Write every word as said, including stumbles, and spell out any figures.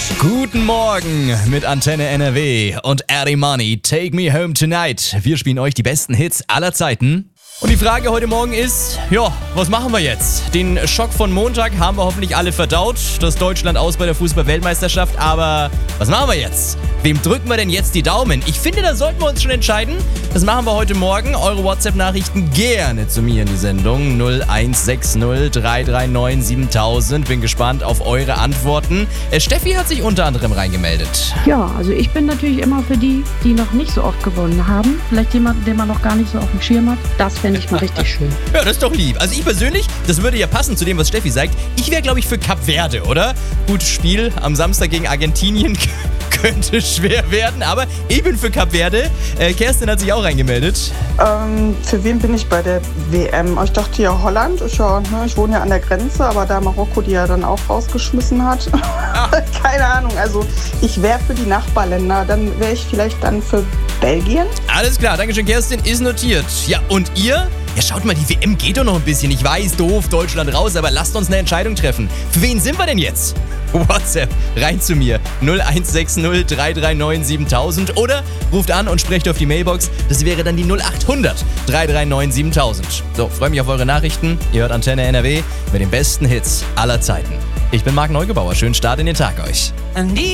Guten Morgen mit Antenne N R W und Eddie Money, Take Me Home Tonight. Wir spielen euch die besten Hits aller Zeiten. Und die Frage heute Morgen ist, ja, was machen wir jetzt? Den Schock von Montag haben wir hoffentlich alle verdaut, das Deutschland aus bei der Fußball-Weltmeisterschaft, aber was machen wir jetzt? Wem drücken wir denn jetzt die Daumen? Ich finde, da sollten wir uns schon entscheiden. Das machen wir heute Morgen. Eure WhatsApp-Nachrichten gerne zu mir in die Sendung null eins sechs null drei drei neun siebentausend. Bin gespannt auf eure Antworten. Äh, Steffi hat sich unter anderem reingemeldet. Ja, also ich bin natürlich immer für die, die noch nicht so oft gewonnen haben. Vielleicht jemanden, den man noch gar nicht so auf dem Schirm hat. Das fände ich mal richtig schön. Ja, das ist doch lieb. Also ich persönlich, das würde ja passen zu dem, was Steffi sagt. Ich wäre, glaube ich, für Kap Verde, oder? Gutes Spiel am Samstag gegen Argentinien. Könnte schwer werden, aber ich bin für Kap Verde. Äh, Kerstin hat sich auch reingemeldet. Ähm, für wen bin ich bei der W M? Ich dachte ja Holland. Ich, ja, ne, ich wohne ja an der Grenze, aber da Marokko die ja dann auch rausgeschmissen hat. Ah. Keine Ahnung, also ich wäre für die Nachbarländer. Dann wäre ich vielleicht dann für Belgien. Alles klar, Dankeschön Kerstin, ist notiert. Ja, und ihr? Ja, schaut mal, die W M geht doch noch ein bisschen. Ich weiß, doof, Deutschland raus, aber lasst uns eine Entscheidung treffen. Für wen sind wir denn jetzt? WhatsApp, rein zu mir. null eins sechs null drei drei neun siebentausend oder ruft an und sprecht auf die Mailbox. Das wäre dann die null acht hundert drei drei neun siebentausend. So, freue mich auf eure Nachrichten. Ihr hört Antenne N R W mit den besten Hits aller Zeiten. Ich bin Marc Neugebauer. Schönen Start in den Tag euch.